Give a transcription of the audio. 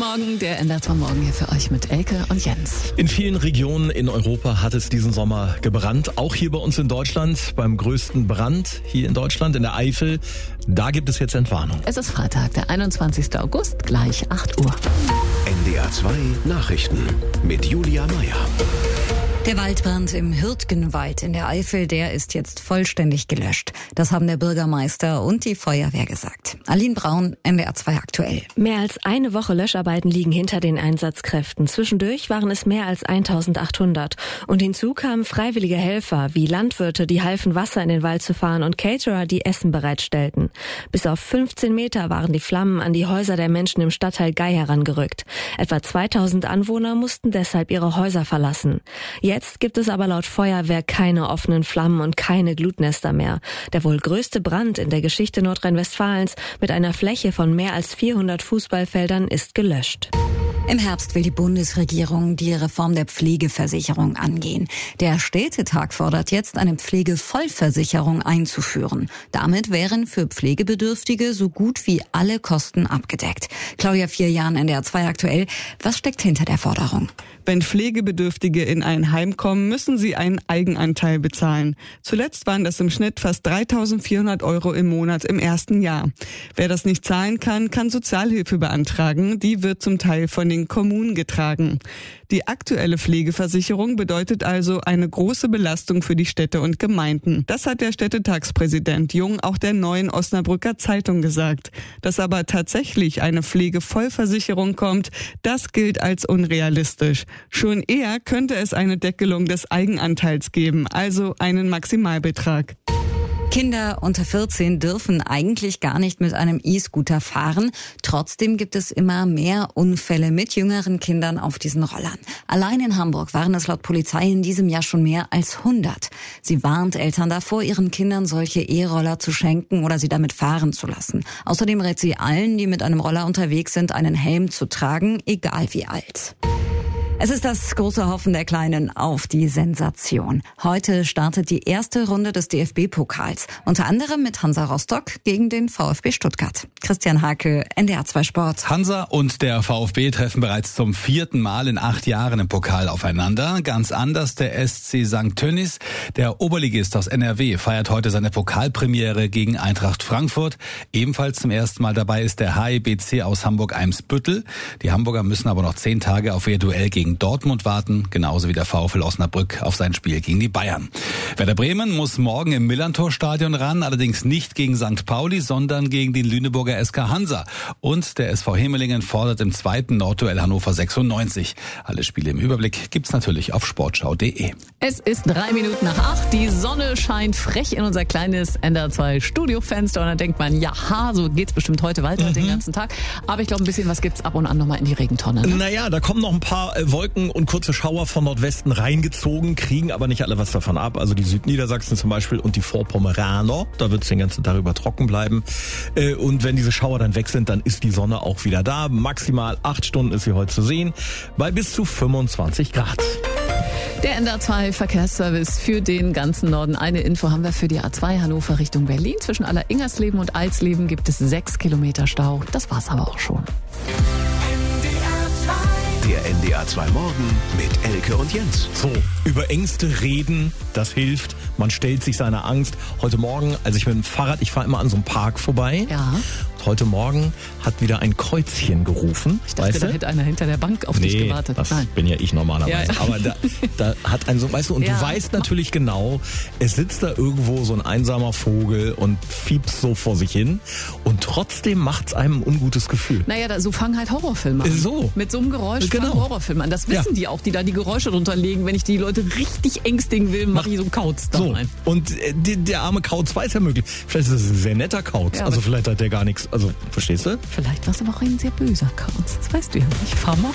Morgen, der NDR 2 Morgen hier für euch mit Elke und Jens. In vielen Regionen in Europa hat es diesen Sommer gebrannt. Auch hier bei uns in Deutschland, beim größten Brand hier in Deutschland, in der Eifel. Da gibt es jetzt Entwarnung. Es ist Freitag, der 21. August, gleich 8 Uhr. NDR 2 Nachrichten mit Julia Meyer. Der Waldbrand im Hürtgenwald in der Eifel, der ist jetzt vollständig gelöscht. Das haben der Bürgermeister und die Feuerwehr gesagt. Aline Braun, NDR 2 aktuell. Mehr als eine Woche Löscharbeiten liegen hinter den Einsatzkräften. Zwischendurch waren es mehr als 1800. Und hinzu kamen freiwillige Helfer, wie Landwirte, die halfen, Wasser in den Wald zu fahren, und Caterer, die Essen bereitstellten. Bis auf 15 Meter waren die Flammen an die Häuser der Menschen im Stadtteil Gei herangerückt. Etwa 2000 Anwohner mussten deshalb ihre Häuser verlassen. Jetzt gibt es aber laut Feuerwehr keine offenen Flammen und keine Glutnester mehr. Der wohl größte Brand in der Geschichte Nordrhein-Westfalens mit einer Fläche von mehr als 400 Fußballfeldern ist gelöscht. Im Herbst will die Bundesregierung die Reform der Pflegeversicherung angehen. Der Städtetag fordert jetzt, eine Pflegevollversicherung einzuführen. Damit wären für Pflegebedürftige so gut wie alle Kosten abgedeckt. Claudia Vierjahn, NDR 2 aktuell. Was steckt hinter der Forderung? Wenn Pflegebedürftige in ein Heim kommen, müssen sie einen Eigenanteil bezahlen. Zuletzt waren das im Schnitt fast 3.400 € im Monat im ersten Jahr. Wer das nicht zahlen kann, kann Sozialhilfe beantragen. Die wird zum Teil von den Kommunen getragen. Die aktuelle Pflegeversicherung bedeutet also eine große Belastung für die Städte und Gemeinden. Das hat der Städtetagspräsident Jung auch der Neuen Osnabrücker Zeitung gesagt. Dass aber tatsächlich eine Pflegevollversicherung kommt, das gilt als unrealistisch. Schon eher könnte es eine Deckelung des Eigenanteils geben, also einen Maximalbetrag. Kinder unter 14 dürfen eigentlich gar nicht mit einem E-Scooter fahren. Trotzdem gibt es immer mehr Unfälle mit jüngeren Kindern auf diesen Rollern. Allein in Hamburg waren es laut Polizei in diesem Jahr schon mehr als 100. Sie warnt Eltern davor, ihren Kindern solche E-Roller zu schenken oder sie damit fahren zu lassen. Außerdem rät sie allen, die mit einem Roller unterwegs sind, einen Helm zu tragen, egal wie alt. Es ist das große Hoffen der Kleinen auf die Sensation. Heute startet die erste Runde des DFB-Pokals. Unter anderem mit Hansa Rostock gegen den VfB Stuttgart. Christian Hake, NDR 2 Sport. Hansa und der VfB treffen bereits zum 4. Mal in 8 Jahren im Pokal aufeinander. Ganz anders der SC St. Tönnies. Der Oberligist aus NRW feiert heute seine Pokalpremiere gegen Eintracht Frankfurt. Ebenfalls zum ersten Mal dabei ist der HIBC aus Hamburg-Eimsbüttel. Die Hamburger müssen aber noch 10 Tage auf ihr Duell gegen Dortmund warten, genauso wie der VfL Osnabrück auf sein Spiel gegen die Bayern. Werder Bremen muss morgen im Millerntor-Stadion ran, allerdings nicht gegen St. Pauli, sondern gegen den Lüneburger SK Hansa. Und der SV Hemelingen fordert im 2. Nordduell Hannover 96. Alle Spiele im Überblick gibt's natürlich auf sportschau.de. Es ist 3 Minuten nach 8. Die Sonne scheint frech in unser kleines NDR 2 Studiofenster und dann denkt man, jaha, so geht's bestimmt heute weiter den ganzen Tag. Aber ich glaube, ein bisschen was gibt's ab und an nochmal in die Regentonne. Ne? Naja, da kommen noch ein paar Wolken und kurze Schauer von Nordwesten reingezogen, kriegen aber nicht alle was davon ab. Also die Südniedersachsen zum Beispiel und die Vorpommeraner, da wird es den ganzen Tag über trocken bleiben. Und wenn diese Schauer dann weg sind, dann ist die Sonne auch wieder da. Maximal 8 Stunden ist sie heute zu sehen, bei bis zu 25 Grad. Der NDR 2 Verkehrsservice für den ganzen Norden. Eine Info haben wir für die A2 Hannover Richtung Berlin. Zwischen Alleringersleben und Alsleben gibt es 6 Kilometer Stau. Das war's aber auch schon. Der NDR 2 Morgen mit Elke und Jens. So, über Ängste reden, das hilft. Man stellt sich seiner Angst. Heute Morgen, als ich mit dem Fahrrad, ich fahre immer an so einem Park vorbei. Ja. Heute Morgen hat wieder ein Kreuzchen gerufen. Ich dachte, da hätte einer hinter der Bank auf dich gewartet. Das bin ja ich normalerweise. Ja. Aber da hat ein so, weißt du, und du weißt natürlich genau, es sitzt da irgendwo so ein einsamer Vogel und fiepst so vor sich hin. Und trotzdem macht's einem ein ungutes Gefühl. Naja, so fangen halt Horrorfilme an. So. Mit so einem Geräusch fangen Horrorfilme an. Das wissen die auch, die da die Geräusche drunter legen. Wenn ich die Leute richtig ängstigen will, mache ich so einen Kauz da rein. Und der arme Kauz weiß ja möglich. Vielleicht ist es ein sehr netter Kauz. Ja, also vielleicht hat der gar nichts. Also, verstehst du? Vielleicht war es aber auch ein sehr böser Kauz. Das weißt du ja nicht. Fahr mal